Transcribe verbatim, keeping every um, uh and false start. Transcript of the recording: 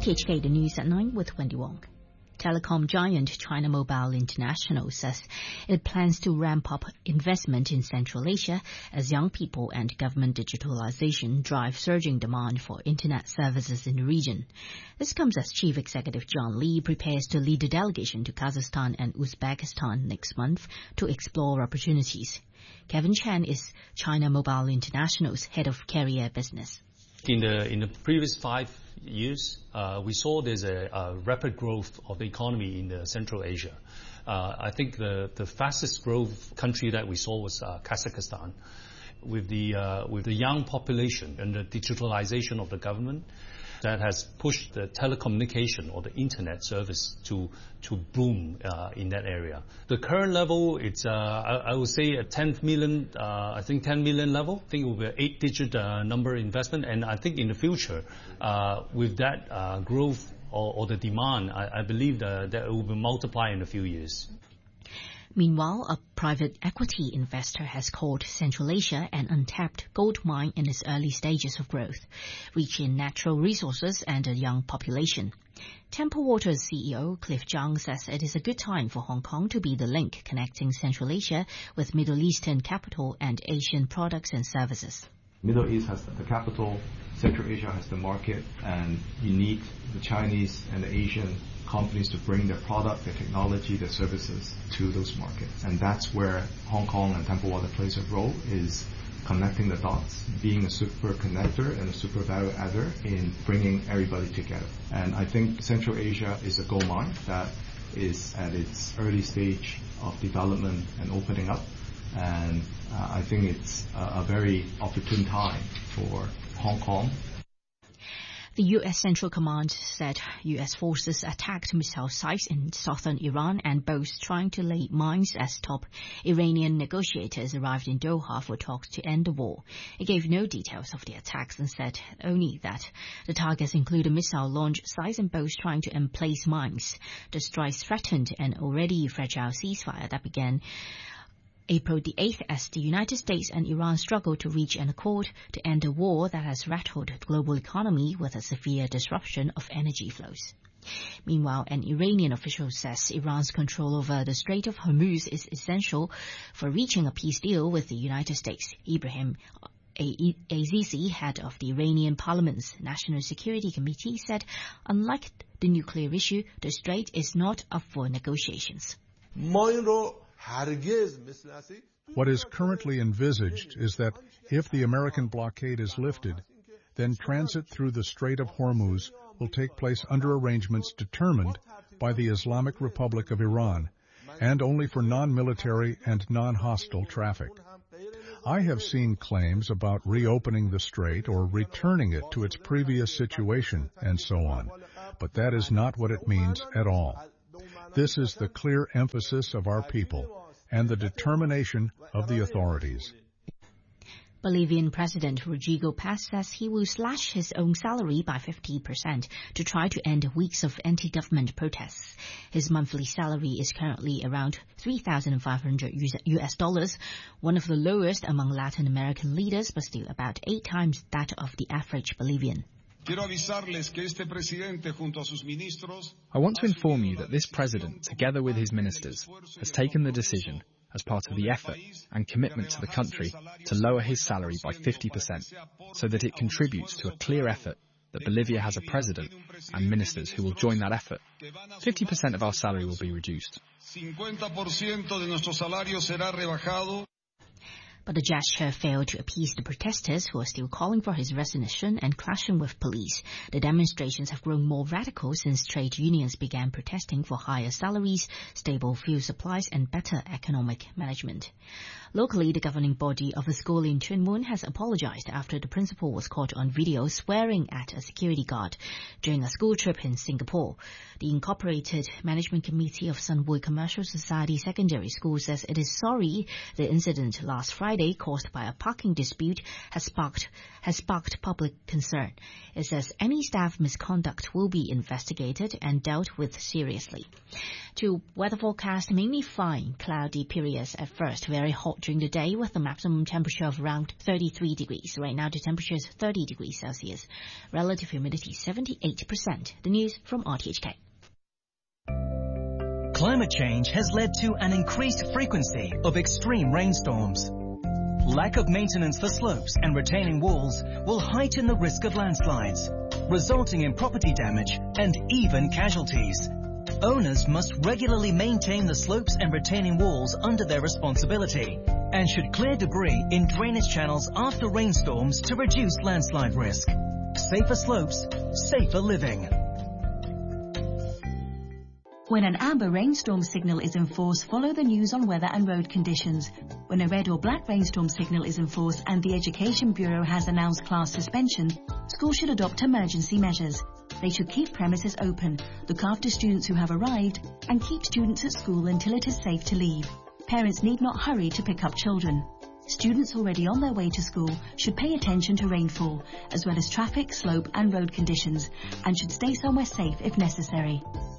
T H K, the news at nine with Wendy Wong. Telecom giant China Mobile International says it plans to ramp up investment in Central Asia as young people and government digitalization drive surging demand for internet services in the region. This comes as Chief Executive John Lee prepares to lead a delegation to Kazakhstan and Uzbekistan next month to explore opportunities. Kevin Chen is China Mobile International's head of carrier business. In the in the previous five years, uh, we saw there's a, a rapid growth of the economy in the Central Asia. Uh, I think the, the fastest growth country that we saw was uh, Kazakhstan. With the uh, with the young population and the digitalization of the government, that has pushed the telecommunication or the internet service to to boom uh, in that area. The current level, it's uh, I, I would say a ten million, uh, I think ten million level. I think it will be an eight-digit uh, number investment, and I think in the future, uh, with that uh, growth or, or the demand, I, I believe that, that it will be multiplied in a few years. Meanwhile, a private equity investor has called Central Asia an untapped gold mine in its early stages of growth, rich in natural resources and a young population. Temple Waters C E O Cliff Zhang says it is a good time for Hong Kong to be the link connecting Central Asia with Middle Eastern capital and Asian products and services. Middle East has the capital, Central Asia has the market, and you need the Chinese and the Asian companies to bring their product, their technology, their services to those markets. And that's where Hong Kong and Temple Water plays a role, is connecting the dots, being a super connector and a super value adder in bringing everybody together. And I think Central Asia is a gold mine that is at its early stage of development and opening up. And uh, I think it's a, a very opportune time for Hong Kong. The U S Central Command said U S forces attacked missile sites in southern Iran and both trying to lay mines as top Iranian negotiators arrived in Doha for talks to end the war. It gave no details of the attacks and said only that the targets included missile launch sites and both trying to emplace mines. The strikes threatened an already fragile ceasefire that began April the eighth as the United States and Iran struggle to reach an accord to end a war that has rattled the global economy with a severe disruption of energy flows. Meanwhile, an Iranian official says Iran's control over the Strait of Hormuz is essential for reaching a peace deal with the United States. Ibrahim Azizi, head of the Iranian Parliament's National Security Committee, said unlike the nuclear issue, the strait is not up for negotiations. What is currently envisaged is that if the American blockade is lifted, then transit through the Strait of Hormuz will take place under arrangements determined by the Islamic Republic of Iran, and only for non-military and non-hostile traffic. I have seen claims about reopening the strait or returning it to its previous situation and so on, but that is not what it means at all. This is the clear emphasis of our people and the determination of the authorities. Bolivian President Rodrigo Paz says he will slash his own salary by fifty percent to try to end weeks of anti-government protests. His monthly salary is currently around three thousand five hundred U S dollars, one of the lowest among Latin American leaders, but still about eight times that of the average Bolivian. I want to inform you that this president, together with his ministers, has taken the decision, as part of the effort and commitment to the country, to lower his salary by fifty percent, so that it contributes to a clear effort that Bolivia has a president and ministers who will join that effort. fifty percent of our salary will be reduced. But the gesture failed to appease the protesters who are still calling for his resignation and clashing with police. The demonstrations have grown more radical since trade unions began protesting for higher salaries, stable fuel supplies and better economic management. Locally, the governing body of a school in Tuen Mun has apologized after the principal was caught on video swearing at a security guard during a school trip in Singapore. The Incorporated Management Committee of Sunway Commercial Society Secondary School says it is sorry the incident last Friday caused by a parking dispute has sparked, has sparked public concern. It says any staff misconduct will be investigated and dealt with seriously. To weather forecast, mainly fine, cloudy periods at first, very hot during the day with a maximum temperature of around thirty-three degrees. Right now the temperature is thirty degrees Celsius. Relative humidity seventy-eight percent. The news from R T H K. Climate change has led to an increased frequency of extreme rainstorms. Lack of maintenance for slopes and retaining walls will heighten the risk of landslides, resulting in property damage and even casualties. Owners must regularly maintain the slopes and retaining walls under their responsibility and should clear debris in drainage channels after rainstorms to reduce landslide risk. Safer slopes, safer living. When an amber rainstorm signal is in force, follow the news on weather and road conditions. When a red or black rainstorm signal is in force and the Education Bureau has announced class suspension, schools should adopt emergency measures. They should keep premises open, look after students who have arrived, and keep students at school until it is safe to leave. Parents need not hurry to pick up children. Students already on their way to school should pay attention to rainfall, as well as traffic, slope and road conditions, and should stay somewhere safe if necessary.